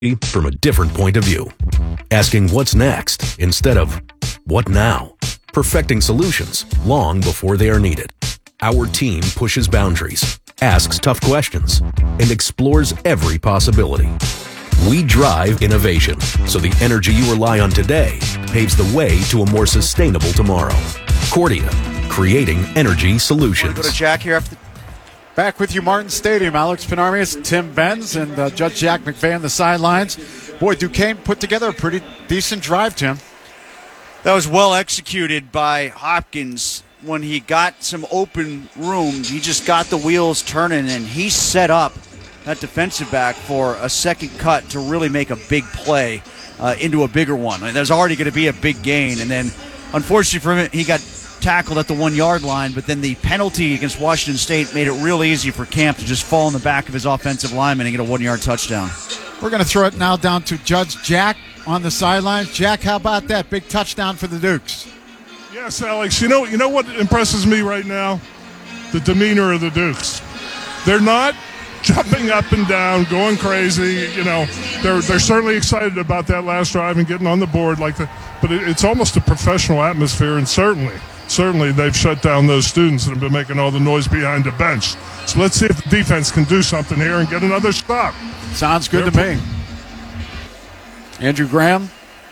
from a different point of view. Asking what's next instead of what now. Perfecting solutions long before they are needed. Our team pushes boundaries, asks tough questions, and explores every possibility. We drive innovation so the energy you rely on today paves the way to a more sustainable tomorrow. Cordia, creating energy solutions. Go to Jack here after. Back with you, Martin Stadium. Alex Penarmius, Tim Benz, and Judge Jack McVeigh the sidelines. Boy, Duquesne put together a pretty decent drive, Tim. That was well executed by Hopkins. When he got some open room, he just got the wheels turning, and he set up that defensive back for a second cut to really make a big play into a bigger one. There's already going to be a big gain, and then unfortunately for him, he got tackled at the 1 yard line, but then the penalty against Washington State made it real easy for Camp to just fall in the back of his offensive lineman and get a 1 yard touchdown. We're going to throw it now down to Judge Jack on the sidelines. Jack, how about that big touchdown for the Dukes? Yes, Alex. You know what impresses me right now? The demeanor of the Dukes. They're not jumping up and down, going crazy. You know, they're certainly excited about that last drive and getting on the board like that. But it's almost a professional atmosphere, and certainly they've shut down those students that have been making all the noise behind the bench. So let's see if the defense can do something here and get another stop. Sounds good to me. Andrew Graham.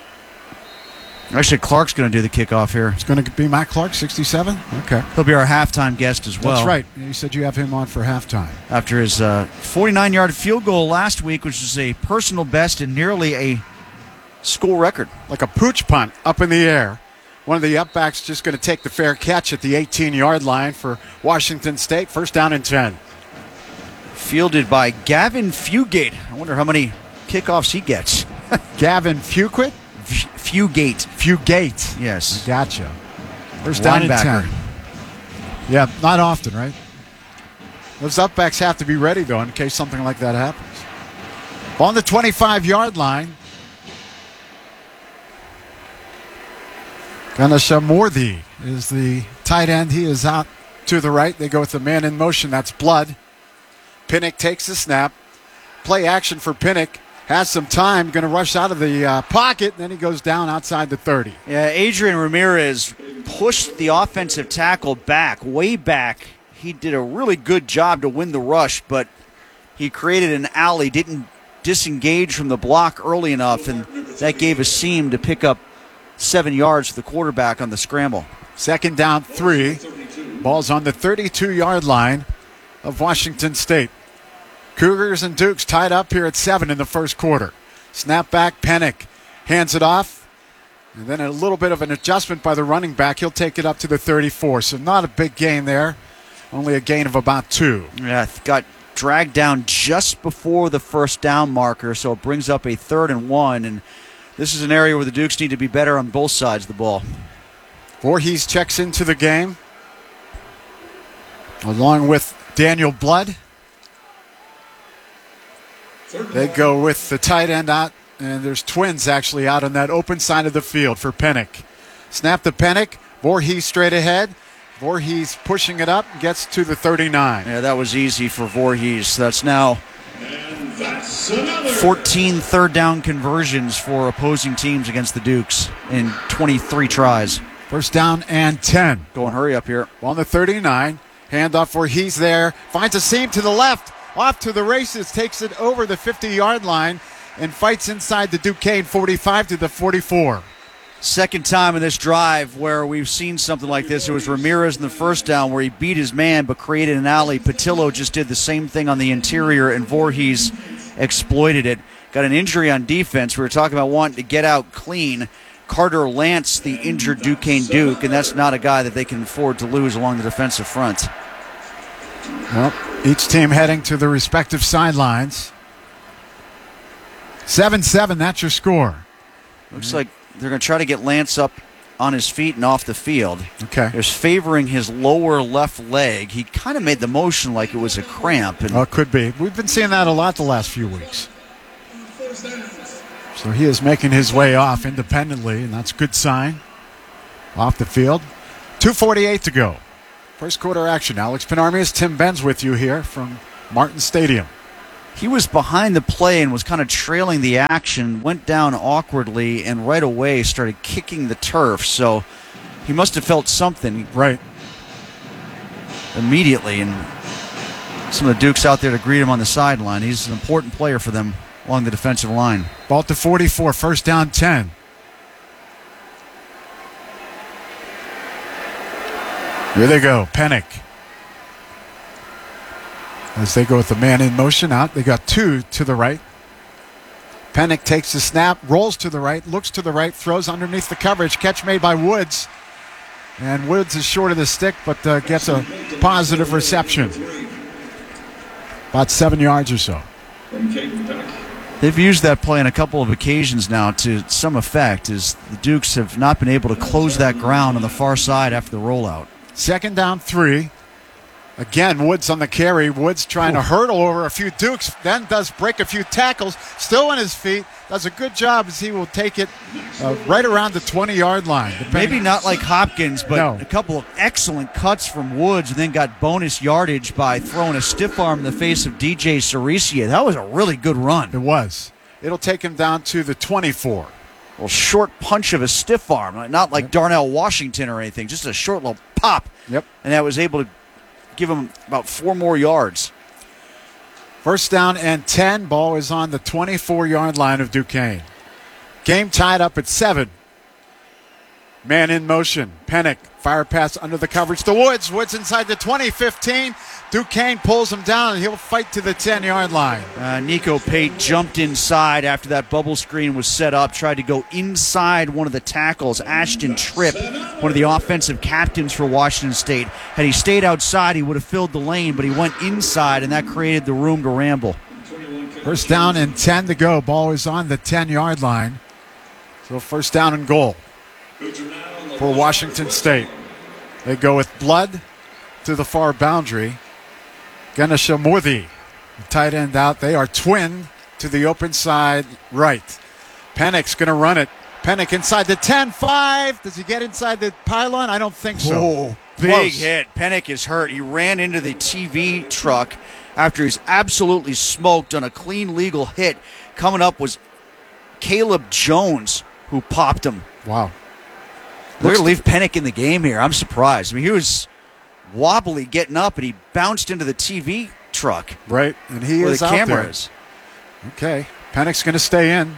Actually, Clark's going to do the kickoff here. It's going to be Matt Clark, 67? Okay. He'll be our halftime guest as well. That's right. You said you have him on for halftime. After his 49-yard field goal last week, which is a personal best and nearly a school record. Like a pooch punt up in the air. One of the upbacks just going to take the fair catch at the 18-yard line for Washington State. First down and 10. Fielded by Gavin Fugate. I wonder how many kickoffs he gets. Gavin Fugate? Fugate. Yes. Gotcha. First down and 10. Yeah, not often, right? Those upbacks have to be ready, though, in case something like that happens. On the 25-yard line, Ganesh Morthy is the tight end. He is out to the right. They go with the man in motion. That's Blood. Pinnock takes the snap. Play action for Pinnock. Has some time. Going to rush out of the pocket. Then he goes down outside the 30. Yeah, Adrian Ramirez pushed the offensive tackle back, way back. He did a really good job to win the rush, but he created an alley, didn't disengage from the block early enough, and that gave a seam to pick up 7 yards for the quarterback on the scramble. Second down, 3. Ball's on the 32-yard line of Washington State. Cougars and Dukes tied up here at 7 in the first quarter. Snap back, Pinnock hands it off. And then a little bit of an adjustment by the running back. He'll take it up to the 34. So not a big gain there. Only a gain of about 2. Yeah, got dragged down just before the first down marker, so it brings up a 3rd and 1. And this is an area where the Dukes need to be better on both sides of the ball. Voorhees checks into the game, along with Daniel Blood. They go with the tight end out, and there's twins actually out on that open side of the field for Pinnock. Snap to Pinnock. Voorhees straight ahead. Voorhees pushing it up, gets to the 39. Yeah, that was easy for Voorhees. That's now 14 third down conversions for opposing teams against the Dukes in 23 tries. First down and 10. Go and hurry up here. On the 39. Handoff Voorhees there. Finds a seam to the left. Off to the races. Takes it over the 50-yard line and fights inside the Duquesne 45 to the 44. Second time in this drive where we've seen something like this. It was Ramirez in the first down where he beat his man but created an alley. Patillo just did the same thing on the interior, and Voorhees exploited it. Got an injury on defense. We were talking about wanting to get out clean. Carter Lance, the injured Duquesne Duke, and that's not a guy that they can afford to lose along the defensive front. Well, each team heading to the respective sidelines. 7-7, that's your score. Looks like they're going to try to get Lance up on his feet and off the field. Okay. It's favoring his lower left leg. He kind of made the motion like it was a cramp. And it could be. We've been seeing that a lot the last few weeks. So he is making his way off independently, and that's a good sign. Off the field. 2:48 to go. First quarter action. Alex Penarmius, Tim Benz with you here from Martin Stadium. He was behind the play and was kind of trailing the action, went down awkwardly, and right away started kicking the turf. So he must have felt something Right. immediately. And some of the Dukes out there to greet him on the sideline. He's an important player for them along the defensive line. Ball to 44, first down 10. Here they go, Pennick. As they go with the man in motion out, they got two to the right. Pennick takes the snap, rolls to the right, looks to the right, throws underneath the coverage. Catch made by Woods. And Woods is short of the stick, but gets a positive reception. About 7 yards or so. They've used that play on a couple of occasions now to some effect, as the Dukes have not been able to close that ground on the far side after the rollout. Second down 3. Again, Woods on the carry. Woods trying to hurdle over a few Dukes, then does break a few tackles. Still on his feet. Does a good job as he will take it right around the 20-yard line. Maybe not like Hopkins, but No. a couple of excellent cuts from Woods, and then got bonus yardage by throwing a stiff arm in the face of DJ Cerisia. That was a really good run. It was. It'll take him down to the 24. A little short punch of a stiff arm, not like Darnell Washington or anything, just a short little pop. Yep. And that was able to give him about 4 more yards. First down and 10. Ball is on the 24-yard line of Duquesne. Game tied up at 7. Man in motion. Pennick. Fire pass under the coverage to Woods. Woods inside the 20, 15. Duquesne pulls him down, and he'll fight to the 10-yard line. Nico Pate jumped inside after that bubble screen was set up, tried to go inside one of the tackles. Ashton Tripp, one of the offensive captains for Washington State. Had he stayed outside, he would have filled the lane, but he went inside, and that created the room to ramble. First down and 10 to go. Ball is on the 10-yard line. So first down and goal for Washington State. They go with Blood to the far boundary. Ganeshamurthy, the tight end out. They are twinned to the open side right. Pennick's going to run it. Pennick inside the 10-5. Does he get inside the pylon? I don't think so. Oh, big Close. hit. Pennick is hurt. He ran into the TV truck after he's absolutely smoked on a clean legal hit. Coming up was Caleb Jones, who popped him. Wow. They're going to leave Pennick in the game here. I'm surprised. I mean, he was wobbly getting up, and he bounced into the TV truck Right, and he where is the out camera there. is. Okay, Pennick's going to stay in.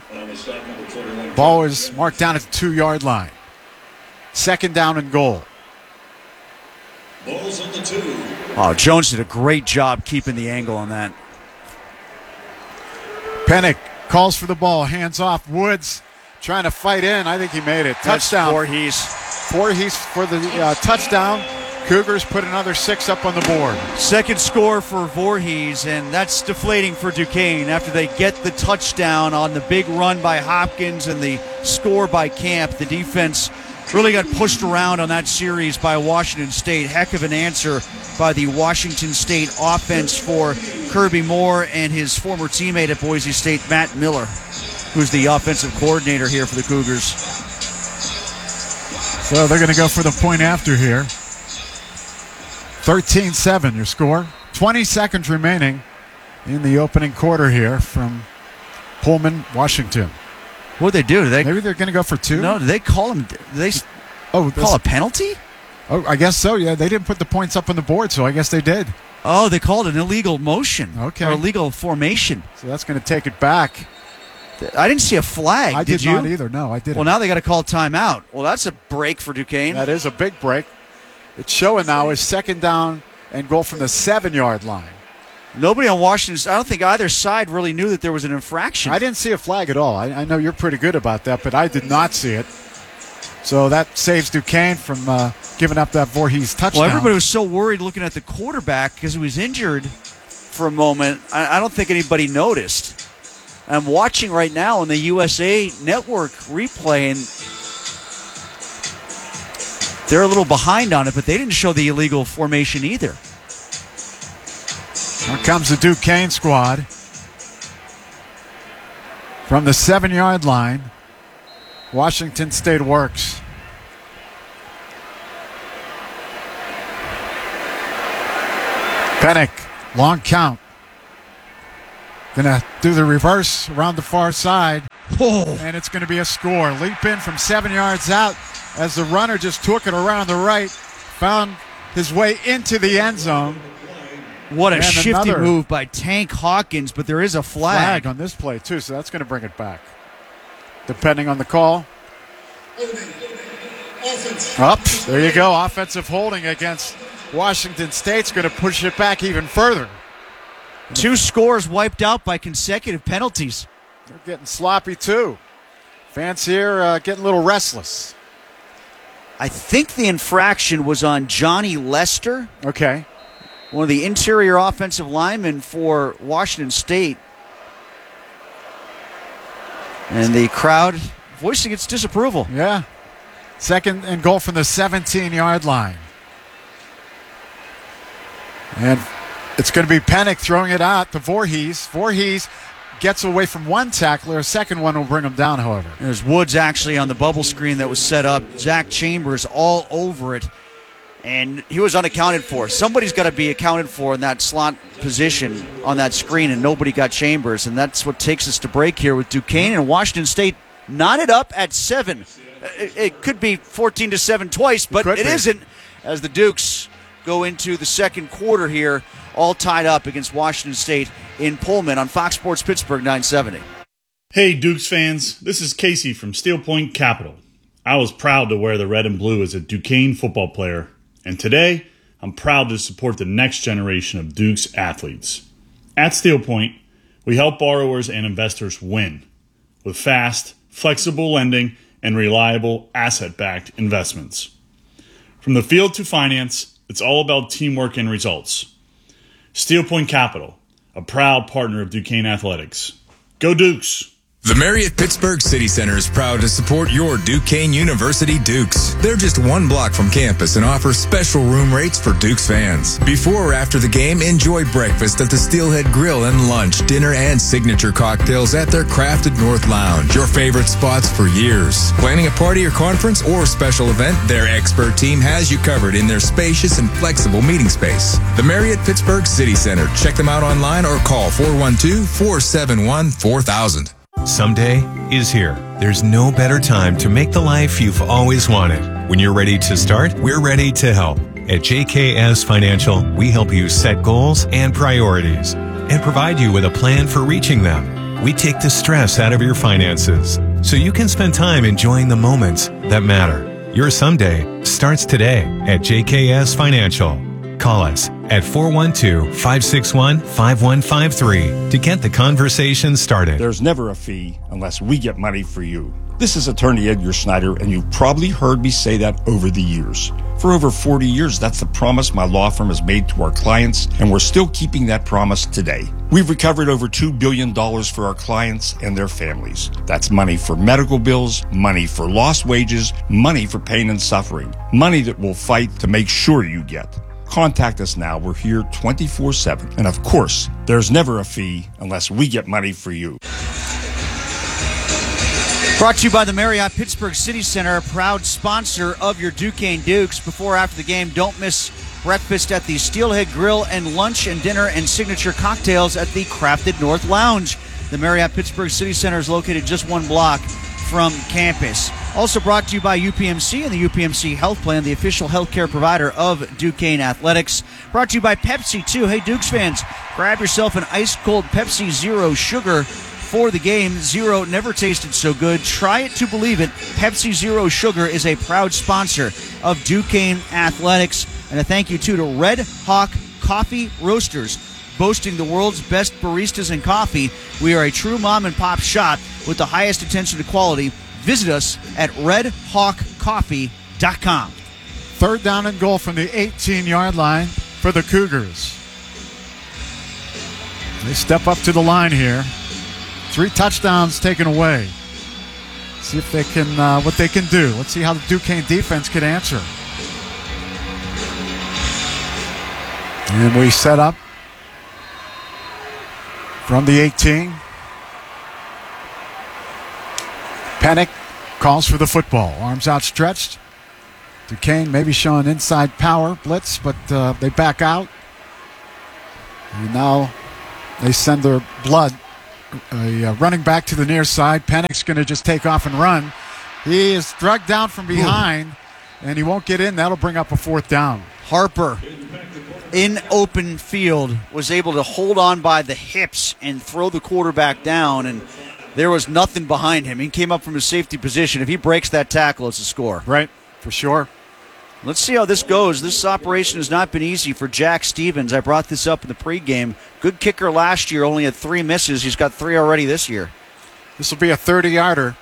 Ball is marked down at the 2-yard line. Second down and goal. Balls on the 2. Oh, Jones did a great job keeping the angle on that. Pennick calls for the ball, hands off. Woods trying to fight in. I think he made it. Touchdown. Voorhees for the touchdown. Cougars put another 6 up on the board. Second score for Voorhees, and that's deflating for Duquesne after they get the touchdown on the big run by Hopkins and the score by Camp. The defense really got pushed around on that series by Washington State. Heck of an answer by the Washington State offense for Kirby Moore and his former teammate at Boise State, Matt Miller, who's the offensive coordinator here for the Cougars. So they're going to go for the point after here. 13-7 your score. 20 seconds remaining in the opening quarter here from Pullman, Washington. What did they do? Maybe they're going to go for 2? No, did they call him? Did they call a penalty? Oh, I guess so, yeah. They didn't put the points up on the board, so I guess they did. Oh, they called it an illegal motion. Okay. Or illegal formation. So that's going to take it back. I didn't see a flag. I did you? not either. No, I didn't. Well, now they got to call timeout. Well, that's a break for Duquesne. That is a big break. It's showing now is second down and goal from the 7-yard line. Nobody on Washington, I don't think either side really knew that there was an infraction. I didn't see a flag at all. I know you're pretty good about that, but I did not see it. So that saves Duquesne from giving up that Voorhees touchdown. Well, everybody was so worried looking at the quarterback because he was injured for a moment. I don't think anybody noticed. I'm watching right now on the USA Network replay, and they're a little behind on it, but they didn't show the illegal formation either. Here comes the Duquesne squad. From the 7-yard line, Washington State works. Pennick, long count. Going to do the reverse around the far side. Oh. And it's going to be a score. Leap in from 7 yards out as the runner just took it around the right, found his way into the end zone. What a And shifty another move by Tank Hawkins, but there is a flag. On this play, too, so that's going to bring it back. Depending on the call. Up, there you go. Offensive holding against Washington State's going to push it back even further. 2 scores wiped out by consecutive penalties. They're getting sloppy, too. Fans here getting a little restless. I think the infraction was on Johnny Lester, Okay. one of the interior offensive linemen for Washington State. And the crowd voicing its disapproval. Yeah. Second and goal from the 17-yard line. And it's going to be Pennick throwing it out to Voorhees. Voorhees gets away from one tackler. A second one will bring him down, however. There's Woods actually on the bubble screen that was set up. Zach Chambers all over it. And he was unaccounted for. Somebody's got to be accounted for in that slot position on that screen, and nobody got Chambers. And that's what takes us to break here with Duquesne and Washington State knotted up at 7. It could be 14-7 twice, but it isn't, as the Dukes go into the second quarter here, all tied up against Washington State in Pullman on Fox Sports Pittsburgh 970. Hey Dukes fans, this is Casey from Steel Point Capital. I was proud to wear the red and blue as a Duquesne football player, and today I'm proud to support the next generation of Dukes athletes. At Steel Point, we help borrowers and investors win with fast, flexible lending and reliable asset-backed investments. From the field to finance, it's all about teamwork and results. Steel Point Capital, a proud partner of Duquesne Athletics. Go Dukes! The Marriott Pittsburgh City Center is proud to support your Duquesne University Dukes. They're just 1 block from campus and offer special room rates for Dukes fans. Before or after the game, enjoy breakfast at the Steelhead Grill and lunch, dinner, and signature cocktails at their Crafted North Lounge. Your favorite spots for years. Planning a party or conference or special event, their expert team has you covered in their spacious and flexible meeting space. The Marriott Pittsburgh City Center. Check them out online or call 412-471-4000. Someday is here. There's no better time to make the life you've always wanted. When you're ready to start, we're ready to help. At JKS Financial, we help you set goals and priorities and provide you with a plan for reaching them. We take the stress out of your finances so you can spend time enjoying the moments that matter. Your someday starts today at JKS Financial. Call us at 412-561-5153 to get the conversation started. There's never a fee unless we get money for you. This is attorney Edgar Snyder, and you've probably heard me say that over the years. For over 40 years, that's the promise my law firm has made to our clients, and we're still keeping that promise today. We've recovered over $2 billion for our clients and their families. That's money for medical bills, money for lost wages, money for pain and suffering, money that we'll fight to make sure you get. Contact us now. We're here 24/7. And of course, there's never a fee unless we get money for you. Brought to you by the Marriott Pittsburgh City Center, a proud sponsor of your Duquesne Dukes. Before or after the game, don't miss breakfast at the Steelhead Grill and lunch and dinner and signature cocktails at the Crafted North Lounge. The Marriott Pittsburgh City Center is located just 1 block from campus. Also brought to you by UPMC and the UPMC Health Plan, the official healthcare provider of Duquesne Athletics. Brought to you by Pepsi, too. Hey, Dukes fans, grab yourself an ice-cold Pepsi Zero Sugar for the game. Zero never tasted so good. Try it to believe it. Pepsi Zero Sugar is a proud sponsor of Duquesne Athletics. And a thank you, too, to Red Hawk Coffee Roasters, boasting the world's best baristas and coffee. We are a true mom-and-pop shop with the highest attention to quality. Visit us at redhawkcoffee.com. 3rd down and goal from the 18-yard line for the Cougars. They step up to the line here. 3 touchdowns taken away. See if they can what they can do. Let's see how the Duquesne defense can answer. And we set up from the 18. Pennick calls for the football. Arms outstretched. Duquesne maybe showing inside power blitz, but they back out. And now They send their blood. Running back to the near side. Pennick's going to just take off and run. He is dragged down from behind, and he won't get in. That'll bring up a 4th down. Harper, in open field, was able to hold on by the hips and throw the quarterback down, and there was nothing behind him. He came up from his safety position. If he breaks that tackle, it's a score. Right, for sure. Let's see how this goes. This operation has not been easy for Jack Stevens. I brought this up in the pregame. Good kicker last year, only had 3 misses. He's got 3 already this year. This will be a 30-yarder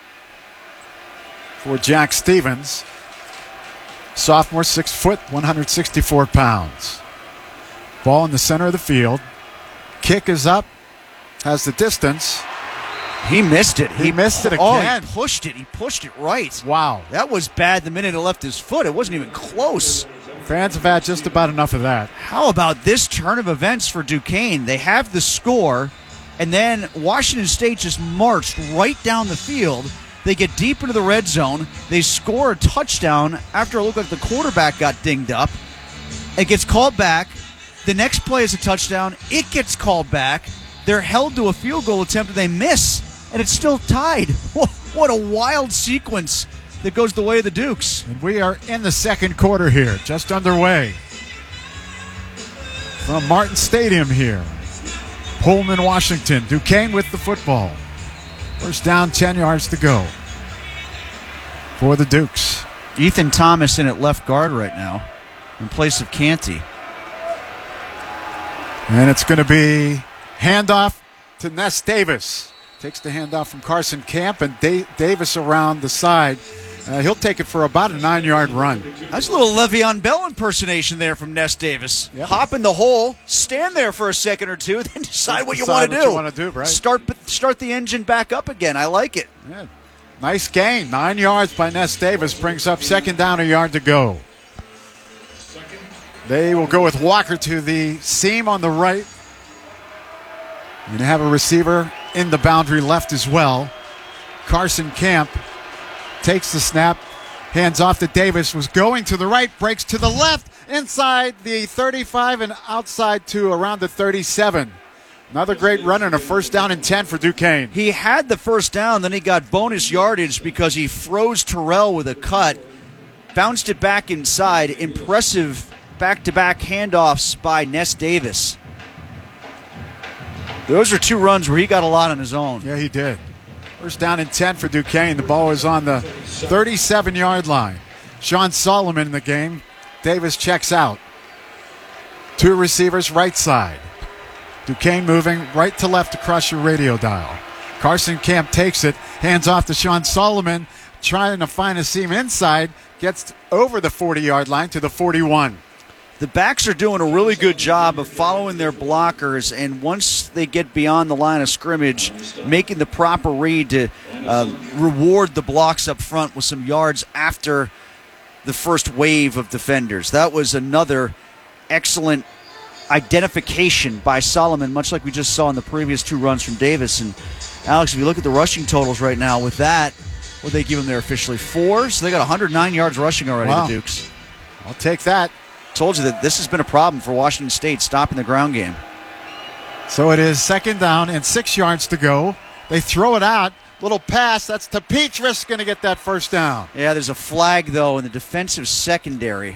for Jack Stevens. Sophomore, 6 foot, 164 pounds. Ball in the center of the field. Kick is up, has the distance. He missed it. He missed it Oh, again. he pushed it. He pushed it right. Wow. That was bad the minute it left his foot. It wasn't even close. Fans have had just about enough of that. How about this turn of events for Duquesne? They have the score, and then Washington State just marched right down the field. They get deep into the red zone. They score a touchdown after it looked like the quarterback got dinged up. It gets called back. The next play is a touchdown. It gets called back. They're held to a field goal attempt, and they miss, and it's still tied. What a wild sequence that goes the way of the Dukes. And we are in the second quarter here, just underway. From Martin Stadium here. Pullman, Washington. Duquesne with the football. First down, 10 yards to go for the Dukes. Ethan Thomas in at left guard right now in place of Canty. And it's going to be handoff to Ness Davis. Takes the handoff from Carson Camp, and Davis around the side. He'll take it for about a 9-yard run. That's a little Le'Veon Bell impersonation there from Ness Davis. Yep. Hop in the hole, stand there for a second or two, then decide what you want to do. Right? Start the engine back up again. I like it. Yeah. Nice gain. 9 yards by Ness Davis brings up second down, a yard to go. They will go with Walker to the seam on the right. And have a receiver in the boundary left as well. Carson Camp takes the snap, hands off to Davis, was going to the right, breaks to the left, inside the 35 and outside to around the 37. Another great run and a first down and 10 for Duquesne. He had the first down, then he got bonus yardage because he froze Terrell with a cut, bounced it back inside. Impressive back-to-back handoffs by Ness Davis. Those are 2 runs where he got a lot on his own. Yeah, he did. First down and 10 for Duquesne. The ball is on the 37-yard line. Sean Solomon in the game. Davis checks out. 2 receivers right side. Duquesne moving right to left across your radio dial. Carson Camp takes it. Hands off to Sean Solomon. Trying to find a seam inside. Gets over the 40-yard line to the 41. The backs are doing a really good job of following their blockers, and once they get beyond the line of scrimmage, making the proper read to reward the blocks up front with some yards after the first wave of defenders. That was another excellent identification by Solomon, much like we just saw in the previous 2 runs from Davis. And Alex, if you look at the rushing totals right now with that, what they give them there officially? 4, so they got 109 yards rushing already, wow. The Dukes. I'll take that. Told you that this has been a problem for Washington State, stopping the ground game. So it is second down and 6 yards to go. They throw it out. Little pass. That's to Petrus. Going to get that first down. Yeah, there's a flag, though, in the defensive secondary.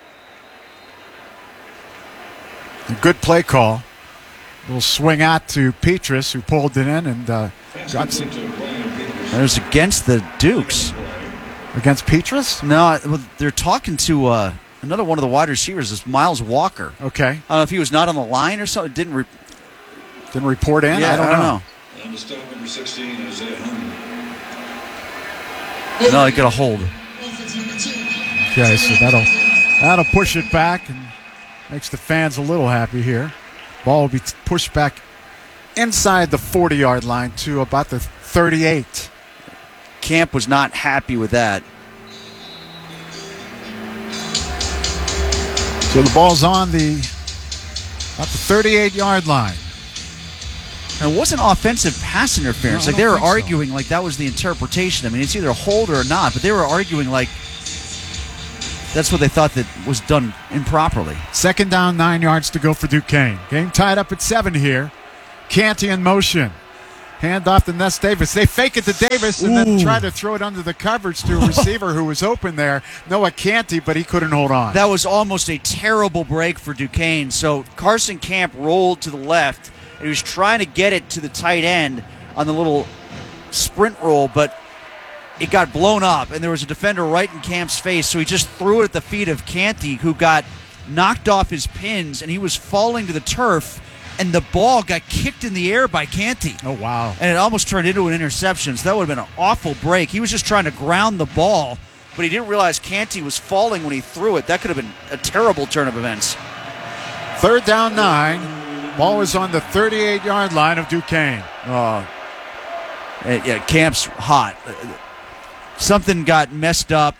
A good play call. Little swing out to Petrus, who pulled it in and got some. There's against the Dukes. Against Petrus? No, they're talking to another one of the wide receivers, is Miles Walker. Okay. I don't know if he was not on the line or something. Didn't report in? Yeah, I don't know. And to stop number 16, Isaiah Herman. No, he got a hold. Okay, so that'll push it back and makes the fans a little happy here. Ball will be pushed back inside the 40-yard line to about the 38. Camp was not happy with that. So the ball's on about the 38-yard line. And it wasn't offensive pass interference. No, like they were so. arguing like that was the interpretation. I mean, it's either a hold or not, but they were arguing like that's what they thought that was done improperly. Second down, 9 yards to go for Duquesne. Game tied up at 7 here. Canty in motion. Hand off to Ness Davis. They fake it to Davis and then try to throw it under the coverage to a receiver who was open there. Noah Canty, but he couldn't hold on. That was almost a terrible break for Duquesne. So Carson Camp rolled to the left, and he was trying to get it to the tight end on the little sprint roll, but it got blown up, and there was a defender right in Camp's face, so he just threw it at the feet of Canty, who got knocked off his pins, and he was falling to the turf, and the ball got kicked in the air by Canty. Oh, wow. And it almost turned into an interception, so that would have been an awful break. He was just trying to ground the ball, but he didn't realize Canty was falling when he threw it. That could have been a terrible turn of events. 3rd down 9. Ball is on the 38-yard line of Duquesne. Yeah, Camp's hot. Something got messed up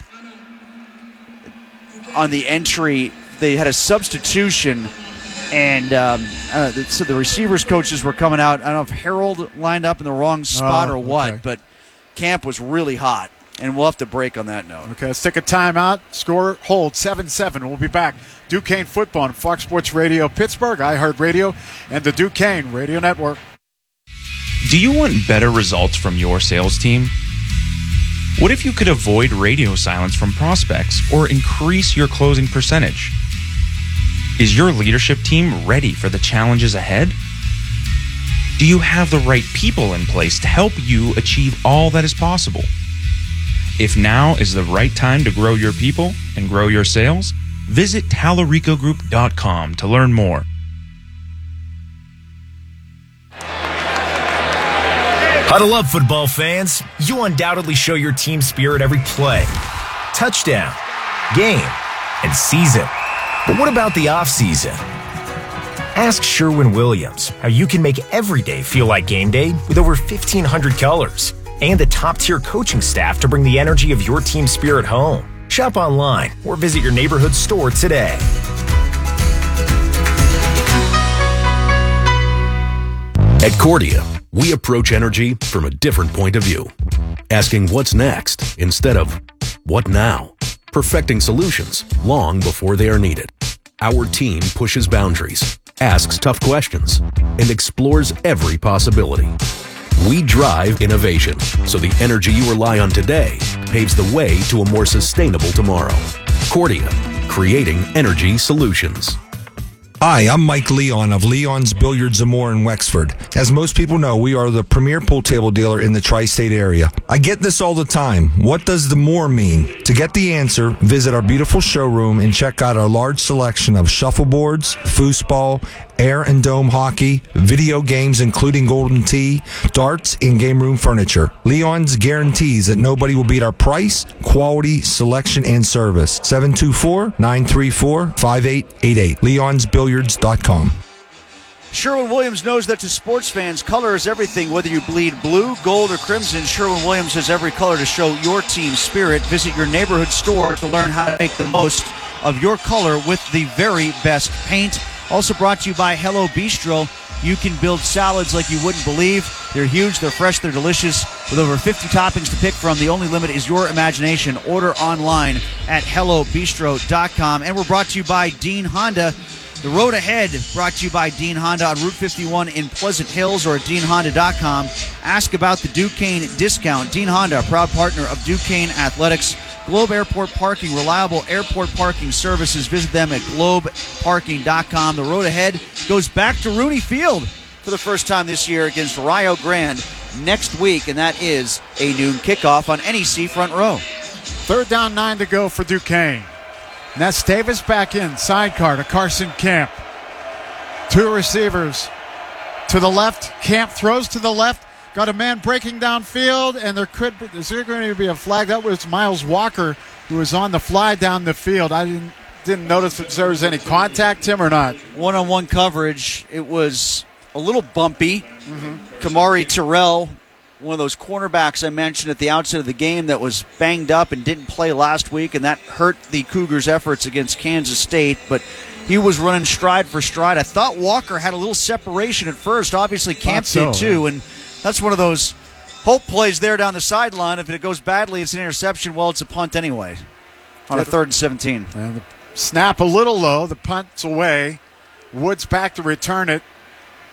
on the entry. They had a substitution, and so the receivers coaches were coming out. I don't know if Harold lined up in the wrong spot or what, but Camp was really hot, and we'll have to break on that note. Okay, let's take a timeout. Score hold 7-7. We'll be back. Duquesne football on Fox Sports Radio Pittsburgh, iHeartRadio, and the Duquesne Radio Network. Do you want better results from your sales team? What if you could avoid radio silence from prospects or increase your closing percentage? Is your leadership team ready for the challenges ahead? Do you have the right people in place to help you achieve all that is possible? If now is the right time to grow your people and grow your sales, visit TalaricoGroup.com to learn more. Huddle up, football fans. You undoubtedly show your team spirit every play, touchdown, game, and season. But what about the off-season? Ask Sherwin-Williams how you can make every day feel like game day with over 1,500 colors and a top-tier coaching staff to bring the energy of your team spirit home. Shop online or visit your neighborhood store today. At Cordia, we approach energy from a different point of view, asking what's next instead of what now, perfecting solutions long before they are needed. Our team pushes boundaries, asks tough questions, and explores every possibility. We drive innovation, so the energy you rely on today paves the way to a more sustainable tomorrow. Cordia, creating energy solutions. Hi, I'm Mike Leon of Leon's Billiards and More in Wexford. As most people know, we are the premier pool table dealer in the tri-state area. I get this all the time. What does the more mean? To get the answer, visit our beautiful showroom and check out our large selection of shuffleboards, foosball, air and dome hockey, video games including Golden Tee, darts, and game room furniture. Leon's guarantees that nobody will beat our price, quality, selection, and service. 724-934-5888. Leon'sBilliards.com. Sherwin-Williams knows that to sports fans, color is everything. Whether you bleed blue, gold, or crimson, Sherwin-Williams has every color to show your team's spirit. Visit your neighborhood store to learn how to make the most of your color with the very best paint. Also brought to you by Hello Bistro. You can build salads like you wouldn't believe. They're huge, they're fresh, they're delicious. With over 50 toppings to pick from, the only limit is your imagination. Order online at HelloBistro.com. And we're brought to you by Dean Honda. The road ahead, brought to you by Dean Honda on Route 51 in Pleasant Hills or at DeanHonda.com. Ask about the Duquesne discount. Dean Honda, a proud partner of Duquesne Athletics. Globe Airport Parking, reliable airport parking services. Visit them at globeparking.com. The road ahead goes back to Rooney Field for the first time this year against Rio Grande next week, and that is a noon kickoff on NEC Front Row. 3rd down, 9 to go for Duquesne. Ness Davis back in, sidecar to Carson Camp. 2 receivers to the left. Camp throws to the left. Got a man breaking downfield, and is there going to be a flag? That was Miles Walker, who was on the fly down the field. I didn't notice if there was any contact, Tim, or not. One-on-one coverage. It was a little bumpy. Kamari Terrell, one of those cornerbacks I mentioned at the outset of the game that was banged up and didn't play last week, and that hurt the Cougars' efforts against Kansas State, but he was running stride for stride. I thought Walker had a little separation at first. Obviously, Camp did too, and that's one of those hope plays there down the sideline. If it goes badly, it's an interception. Well, it's a punt anyway on a 3rd and 17. And the snap a little low. The punt's away. Woods back to return it.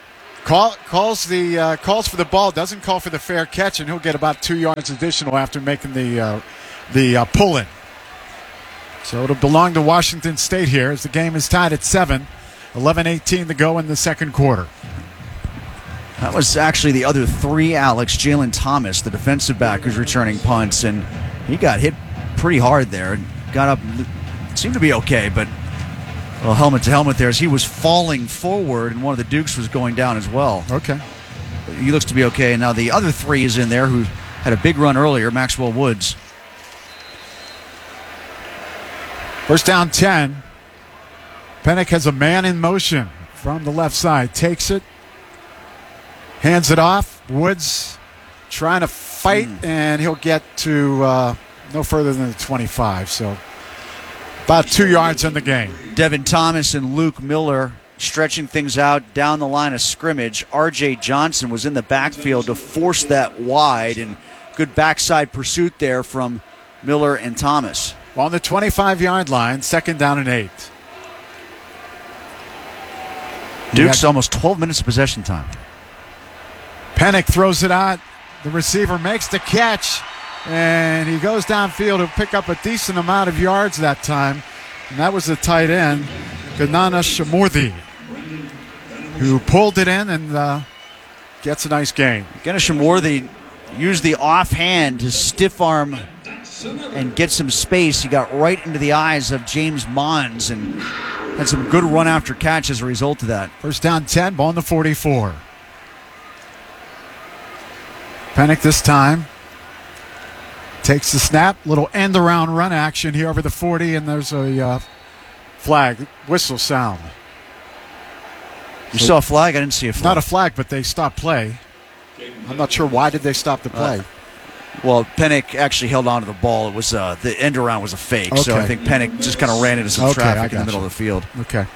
calls for the ball, doesn't call for the fair catch, and he'll get about 2 yards additional after making the pull-in. So it'll belong to Washington State here as the game is tied at 7. 11:18 to go in the second quarter. That was actually the other three, Alex. Jalen Thomas, the defensive back who's returning punts, and he got hit pretty hard there. Got up, seemed to be okay, but well, helmet to helmet there as he was falling forward, and one of the Dukes was going down as well. Okay. He looks to be okay. And now the other three is in there who had a big run earlier, Maxwell Woods. First down 10. Pennick has a man in motion from the left side. Takes it. Hands it off. Woods trying to fight, and he'll get to no further than the 25. So about 2 yards in the game. Devin Thomas and Luke Miller stretching things out down the line of scrimmage. R.J. Johnson was in the backfield to force that wide, and good backside pursuit there from Miller and Thomas. On the 25-yard line, second down and 8. Duke's almost 12 minutes of possession time. Pennick throws it out. The receiver makes the catch, and he goes downfield to pick up a decent amount of yards that time. And that was the tight end, Ganana Shamorthi, who pulled it in and gets a nice gain. Ganana Shamorthi used the offhand to stiff arm and get some space. He got right into the eyes of James Mons and had some good run after catch as a result of that. First down 10, ball on the 44. Pennick this time takes the snap, little end around run action here over the 40, and there's a flag, whistle sound. You saw a flag? I didn't see a flag. Not a flag, but they stopped play. I'm not sure why did they stop the play. Well, Pennick actually held on to the ball. It was the end around was a fake, okay. So I think Pennick just kind of ran into some traffic in the middle of the field. Okay.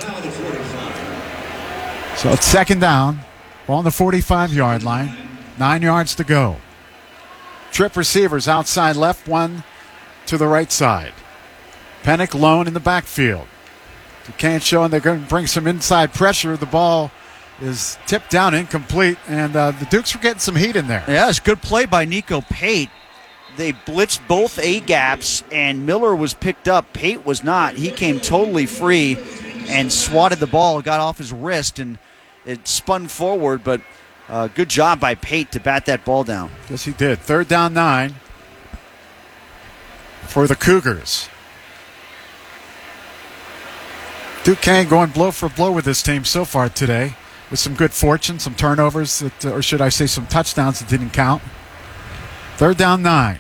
So it's second down, ball on the 45-yard line, 9 yards to go. Trip receivers outside left, one to the right side. Pennick lone in the backfield. Duquesne showing they're going to bring some inside pressure. The ball is tipped down, incomplete, and the Dukes were getting some heat in there. Yeah, it's a good play by Nico Pate. They blitzed both A-gaps, and Miller was picked up. Pate was not. He came totally free and swatted the ball, got off his wrist, and it spun forward, but good job by Pate to bat that ball down. Yes, he did. Third down 9 for the Cougars. Duquesne going blow for blow with this team so far today, with some good fortune, some turnovers, that, or should I say some touchdowns that didn't count. Third down 9.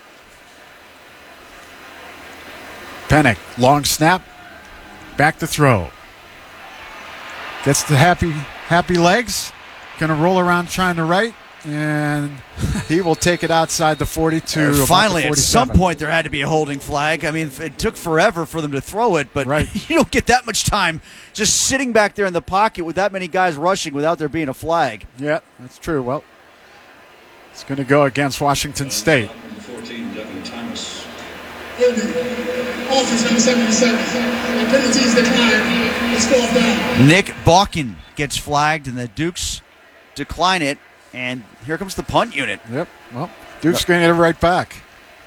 Pennick, long snap, back to throw. Gets the happy legs, going to roll around trying to right, and he will take it outside the 42. Finally, at some point, there had to be a holding flag. I mean, it took forever for them to throw it, but you don't get that much time just sitting back there in the pocket with that many guys rushing without there being a flag. Yeah, that's true. Well, it's going to go against Washington State. 14, Devin Thomas. Offense number 77. Penalties decline. It's 4th down. Nick Balkin gets flagged, and the Dukes decline it. And here comes the punt unit. Yep. Well, Duke's going to get it right back.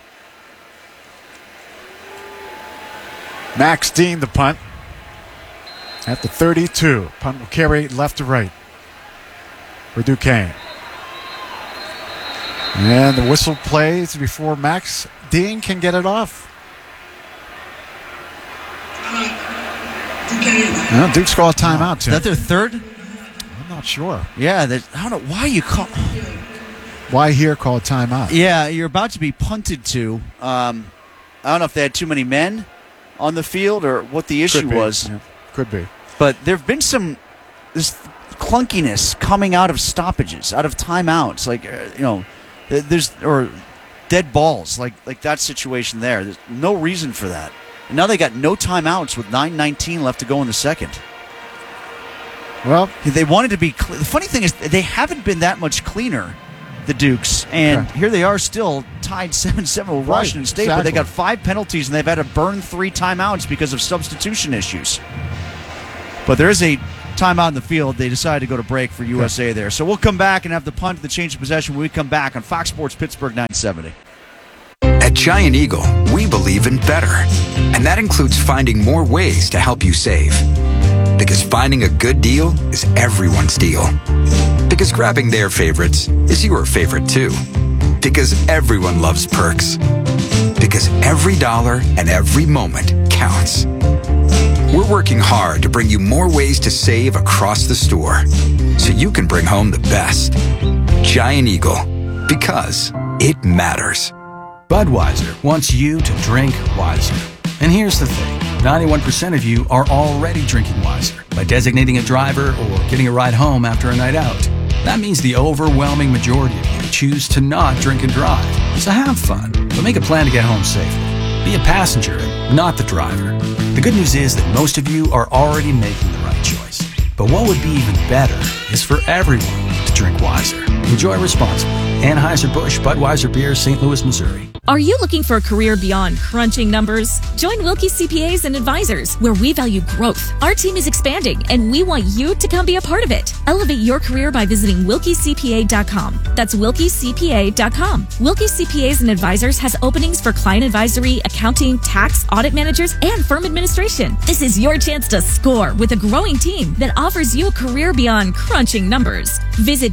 Max Dean, the punt, at the 32. Punt will carry left to right for Duquesne. And the whistle plays before Max Dean can get it off. Well, Duke's called a timeout, Tim. Is that their third? I'm not sure. Yeah, I don't know why you call. Why here call a timeout? Yeah, you're about to be punted to. I don't know if they had too many men on the field or what the issue was. Yeah, could be. But there have been this clunkiness coming out of stoppages, out of timeouts, like or dead balls, like that situation there. There's no reason for that. And now they got no timeouts with 9:19 left to go in the second. Well, they wanted to be. The funny thing is, they haven't been that much cleaner, the Dukes, and here they are still tied 7-7 with Washington State. Exactly. But they got 5 penalties, and they've had to burn 3 timeouts because of substitution issues. But there is a timeout in the field. They decided to go to break for USA there. So we'll come back and have the punt, the change of possession when we come back on Fox Sports Pittsburgh 970. At Giant Eagle, we believe in better. And that includes finding more ways to help you save. Because finding a good deal is everyone's deal. Because grabbing their favorites is your favorite too. Because everyone loves perks. Because every dollar and every moment counts. We're working hard to bring you more ways to save across the store so you can bring home the best. Giant Eagle, because it matters. Budweiser wants you to drink wiser. And here's the thing. 91% of you are already drinking wiser by designating a driver or getting a ride home after a night out. That means the overwhelming majority of you choose to not drink and drive. So have fun, but make a plan to get home safely. Be a passenger, not the driver. The good news is that most of you are already making the right choice. But what would be even better is for everyone to drink wiser. Enjoy responsibly. Anheuser-Busch Budweiser Beer, St. Louis, Missouri. Are you looking for a career beyond crunching numbers? Join Wilkie CPAs and Advisors, where we value growth. Our team is expanding, and we want you to come be a part of it. Elevate your career by visiting wilkiecpa.com. That's wilkiecpa.com. Wilkie CPAs and Advisors has openings for client advisory, accounting, tax, audit managers, and firm administration. This is your chance to score with a growing team that offers you a career beyond crunching numbers. Visit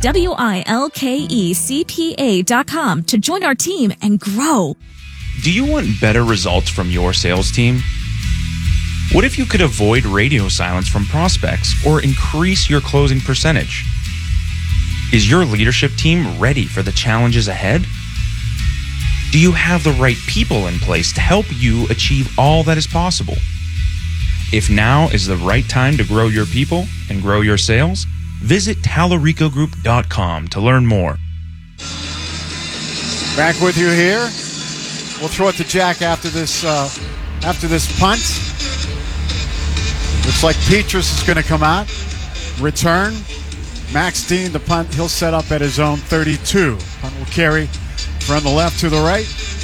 wilkecpa.com to join our team and grow. Do you want better results from your sales team? What if you could avoid radio silence from prospects or increase your closing percentage? Is your leadership team ready for the challenges ahead? Do you have the right people in place to help you achieve all that is possible? If now is the right time to grow your people and grow your sales, visit TalaricoGroup.com to learn more. Back with you here. We'll throw it to Jack after this punt. Looks like Petrus is going to come out. Return. Max Dean, the punt, he'll set up at his own 32. Punt will carry from the left to the right.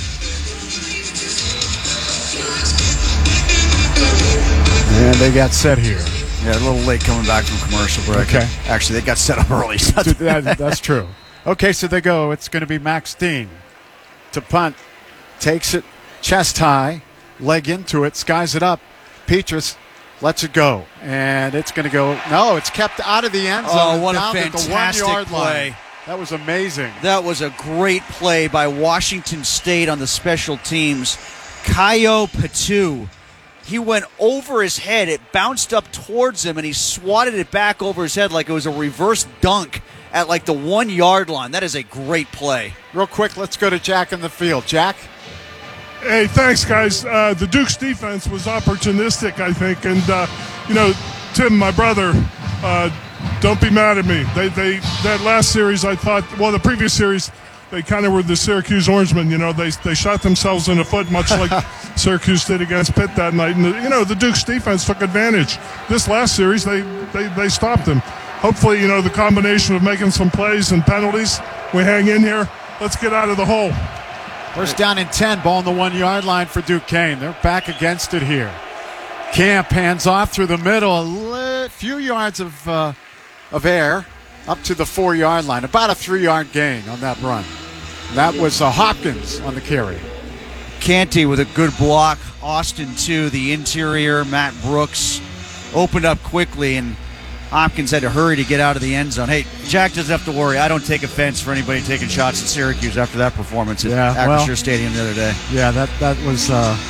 And they got set here. Yeah, a little late coming back from commercial break. Okay. Actually, they got set up early. So That's true. Okay, so they go. It's going to be Max Dean to punt. Takes it chest high, leg into it, skies it up. Petrus lets it go, and it's going to go. No, it's kept out of the end zone. Oh, what a down fantastic at the 1 yard play. line. That was amazing. That was a great play by Washington State on the special teams. Kaio Patu. He went over his head. It bounced up towards him, and he swatted it back over his head like it was a reverse dunk at like the 1 yard line. That is a great play. Real quick, let's go to Jack in the field. Jack? Hey, thanks, guys. The Duke's defense was opportunistic, I think. And, Tim, my brother, don't be mad at me. That last series, I thought, the previous series, they kind of were the Syracuse Orangemen. They shot themselves in the foot, much like Syracuse did against Pitt that night. And, the Duke's defense took advantage. This last series, they stopped them. Hopefully, the combination of making some plays and penalties, we hang in here. Let's get out of the hole. First down and 10, ball on the 1 yard line for Duquesne. They're back against it here. Camp hands off through the middle, a few yards of air up to the 4 yard line. About a 3 yard gain on that run. That was Hopkins on the carry. Canty with a good block. Austin, too, the interior. Matt Brooks opened up quickly, and Hopkins had to hurry to get out of the end zone. Hey, Jack doesn't have to worry. I don't take offense for anybody taking shots at Syracuse after that performance at Acrisure Stadium the other day. Yeah, that was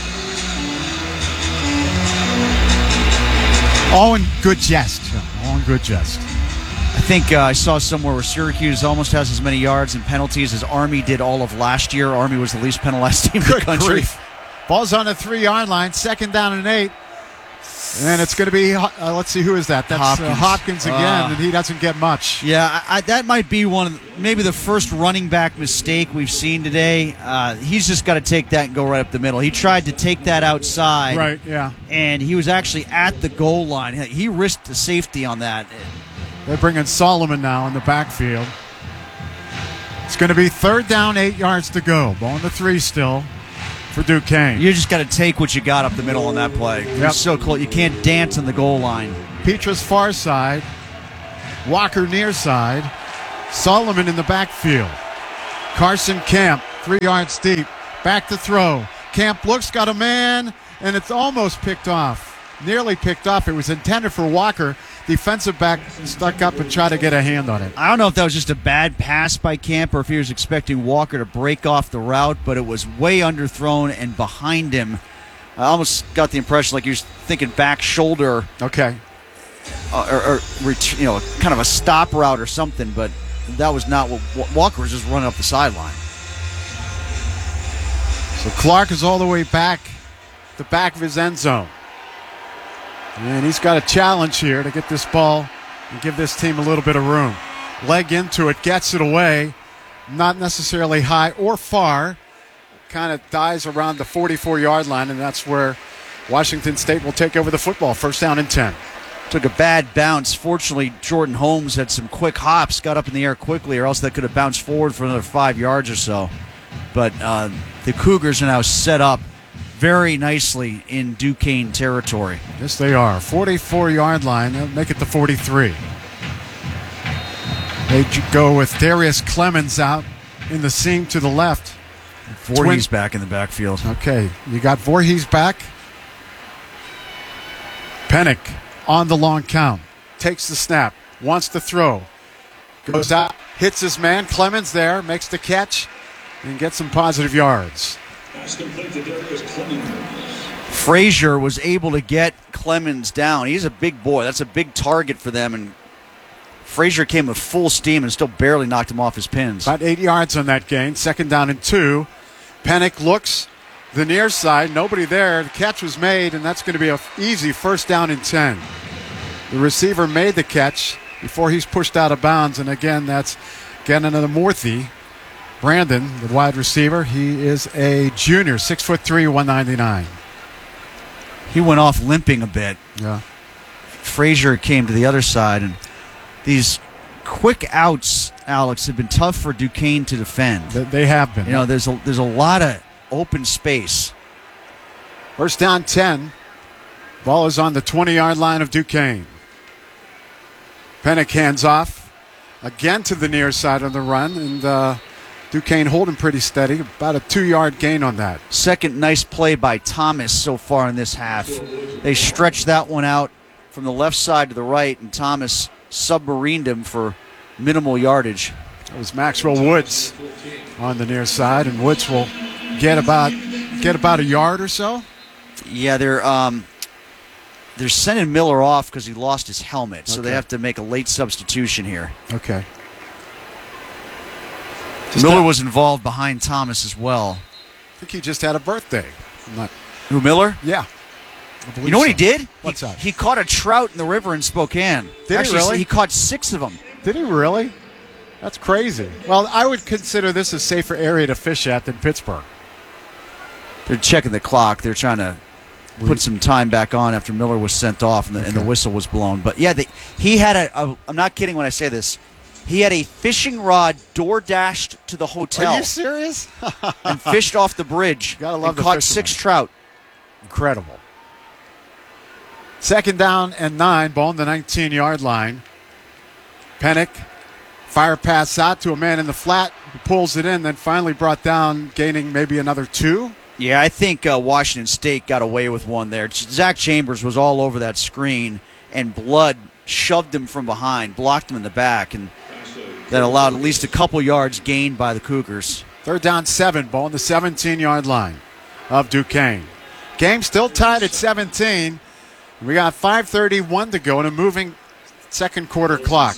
all in good jest. All in good jest. I think I saw somewhere where Syracuse almost has as many yards and penalties as Army did all of last year. Army was the least penalized team in the country. Grief. Ball's on the 3 yard line, 2nd down and 8. And it's going to be, let's see, who is that? That's Hopkins again, and he doesn't get much. Yeah, that might be maybe the first running back mistake we've seen today. He's just got to take that and go right up the middle. He tried to take that outside. Right, yeah. And he was actually at the goal line. He risked the safety on that. They're bringing Solomon now in the backfield. It's going to be 3rd down, 8 yards to go. Ball on the 3 still for Duquesne. You just got to take what you got up the middle on that play. Yep. It's so close. You can't dance on the goal line. Petrus far side. Walker near side. Solomon in the backfield. Carson Camp, 3 yards deep. Back to throw. Camp looks, got a man, and it's almost picked off. Nearly picked off. It was intended for Walker. Defensive back stuck up and tried to get a hand on it. I don't know if that was just a bad pass by Camp or if he was expecting Walker to break off the route, but it was way underthrown and behind him. I almost got the impression like he was thinking back shoulder. Okay. Or kind of a stop route or something, but that was not what Walker was just running up the sideline. So Clark is all the way back, the back of his end zone. And he's got a challenge here to get this ball and give this team a little bit of room. Leg into it, gets it away. Not necessarily high or far. Kind of dies around the 44-yard line, and that's where Washington State will take over the football. 1st down and 10. Took a bad bounce. Fortunately, Jordan Holmes had some quick hops, got up in the air quickly, or else that could have bounced forward for another 5 yards or so. But the Cougars are now set up very nicely in Duquesne territory. Yes, they are. 44-yard line. They'll make it the 43. They go with Darius Clemens out in the seam to the left. Voorhees back in the backfield. Okay, you got Voorhees back. Pennick on the long count. Takes the snap. Wants to throw. Goes out. Hits his man. Clemens there. Makes the catch. And gets some positive yards. Frazier was able to get Clemens down. He's a big boy. That's a big target for them. And Frazier came with full steam and still barely knocked him off his pins. About 8 yards on that gain. 2nd down and 2. Pennick looks the near side. Nobody there. The catch was made, and that's going to be an easy 1st down and 10. The receiver made the catch before he's pushed out of bounds. And again, that's getting another Morthy. Brandon, the wide receiver, he is a junior, 6'3", 199. He went off limping a bit. Yeah. Frazier came to the other side, and these quick outs, Alex, have been tough for Duquesne to defend. They have been. You know, there's a lot of open space. 1st down 10. Ball is on the 20-yard line of Duquesne. Pennick hands off again to the near side of the run, and Duquesne holding pretty steady. About a 2-yard gain on that. Second nice play by Thomas so far in this half. They stretched that one out from the left side to the right, and Thomas submarined him for minimal yardage. It was Maxwell Woods on the near side, and Woods will get about a yard or so. Yeah, they're sending Miller off because he lost his helmet, so they have to make a late substitution here. Okay. Miller was involved behind Thomas as well. I think he just had a birthday. Who, Miller? Yeah. You know what he did? What's that? He caught a trout in the river in Spokane. Did he really? He caught 6 of them. Did he really? That's crazy. Well, I would consider this a safer area to fish at than Pittsburgh. They're checking the clock. They're trying to put some time back on after Miller was sent off and the whistle was blown. But yeah, he had I'm not kidding when I say this. He had a fishing rod door dashed to the hotel. Are you serious? And fished off the bridge. Gotta love and the caught fisherman. 6 trout. Incredible. 2nd down and 9. Ball on the 19-yard line. Pennick. Fire pass out to a man in the flat. He pulls it in, then finally brought down, gaining maybe another 2. Yeah, I think Washington State got away with one there. Zach Chambers was all over that screen, and Blood shoved him from behind, blocked him in the back, and that allowed at least a couple yards gained by the Cougars. 3rd down 7. Ball on the 17-yard line of Duquesne. Game still tied at 17. We got 5:31 to go in a moving second quarter clock.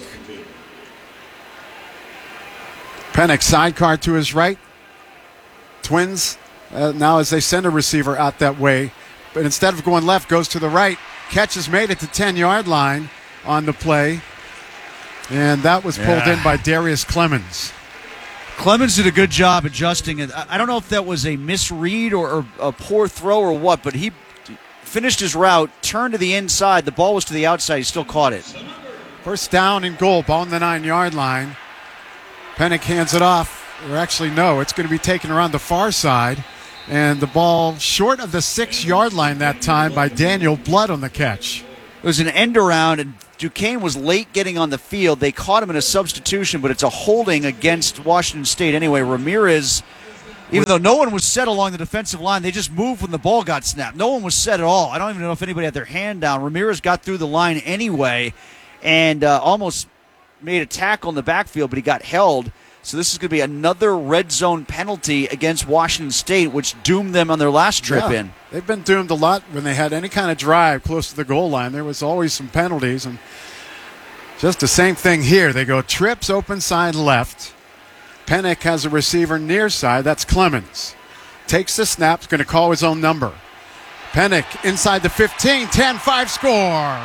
Pennick sidecar to his right. Twins now as they send a receiver out that way. But instead of going left, goes to the right. Catch is made at the 10-yard line on the play. And that was pulled in by Darius Clemens. Clemens did a good job adjusting it. I don't know if that was a misread or a poor throw or what, but he finished his route, turned to the inside. The ball was to the outside. He still caught it. 1st down and goal. Ball on the 9-yard line. Pennick hands it off. Or actually, no, it's going to be taken around the far side. And the ball short of the 6-yard line that time by Daniel Blood on the catch. was an end around, and Duquesne was late getting on the field. They caught him in a substitution, but it's a holding against Washington State anyway. Ramirez, even though no one was set along the defensive line, they just moved when the ball got snapped. No one was set at all. I don't even know if anybody had their hand down. Ramirez got through the line anyway and almost made a tackle in the backfield, but he got held. So this is going to be another red zone penalty against Washington State, which doomed them on their last trip in. They've been doomed a lot when they had any kind of drive close to the goal line. There was always some penalties, and just the same thing here. They go trips open side left. Pennick has a receiver near side. That's Clemens. Takes the snap. Is going to call his own number. Pennick inside the 15. 10-5 score.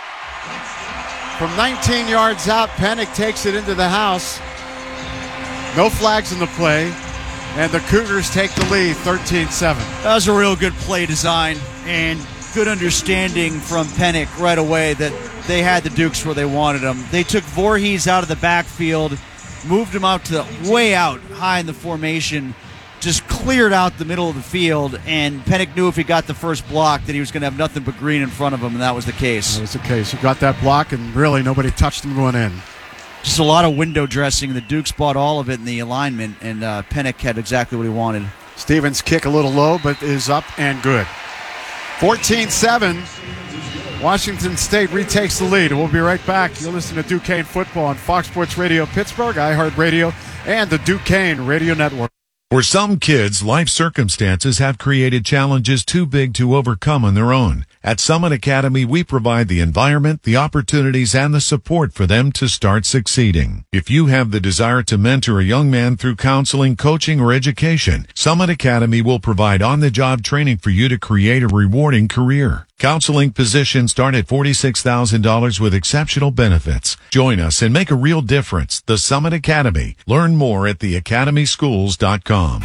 From 19 yards out, Pennick takes it into the house. No flags in the play, and the Cougars take the lead, 13-7. That was a real good play design and good understanding from Pennick right away that they had the Dukes where they wanted them. They took Voorhees out of the backfield, moved him out to way out high in the formation, just cleared out the middle of the field, and Pennick knew if he got the first block that he was going to have nothing but green in front of him, and that was the case. That was the case. He got that block, and really nobody touched him going in. Just a lot of window dressing. The Dukes bought all of it in the alignment, and Pennick had exactly what he wanted. Stevens' kick a little low, but is up and good. 14-7. Washington State retakes the lead. We'll be right back. You're listening to Duquesne Football on Fox Sports Radio Pittsburgh, iHeartRadio, and the Duquesne Radio Network. For some kids, life circumstances have created challenges too big to overcome on their own. At Summit Academy, we provide the environment, the opportunities, and the support for them to start succeeding. If you have the desire to mentor a young man through counseling, coaching, or education, Summit Academy will provide on-the-job training for you to create a rewarding career. Counseling positions start at $46,000 with exceptional benefits. Join us and make a real difference. The Summit Academy. Learn more at theacademyschools.com.